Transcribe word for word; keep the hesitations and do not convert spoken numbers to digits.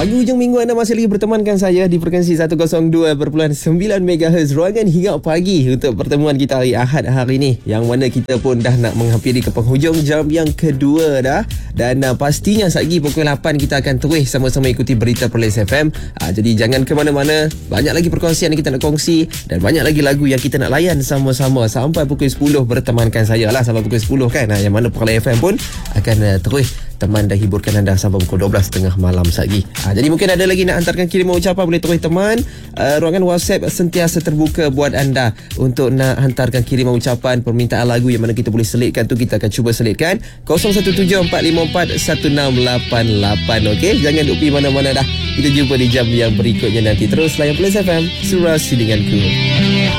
Pagi hujung minggu anda masih lagi bertemankan saya di frekuensi seratus dua perpuluhan sembilan megahertz Ruangan Hingap Pagi untuk pertemuan kita hari Ahad hari ini, yang mana kita pun dah nak menghampiri ke penghujung jam yang kedua dah. Dan uh, pastinya satgi pukul lapan kita akan terus sama-sama ikuti berita Perlis F M. uh, Jadi jangan ke mana-mana. Banyak lagi perkongsian yang kita nak kongsi dan banyak lagi lagu yang kita nak layan sama-sama sampai pukul sepuluh bertemankan saya lah sampai pukul sepuluh kan. uh, Yang mana Perlis F M pun akan uh, terus teman dan hiburkan anda sampai pukul dua belas tiga puluh malam satgi. Ha, jadi mungkin ada lagi nak hantarkan kiriman ucapan, boleh terus teman. Uh, ruangan WhatsApp sentiasa terbuka buat anda untuk nak hantarkan kiriman ucapan, permintaan lagu yang mana kita boleh selitkan tu, kita akan cuba selitkan. kosong satu tujuh empat lima empat satu enam lapan lapan. Okey, jangan duk pergi mana-mana dah. Kita jumpa di jam yang berikutnya nanti. Terus layan Perlis F M, surah sidinganku.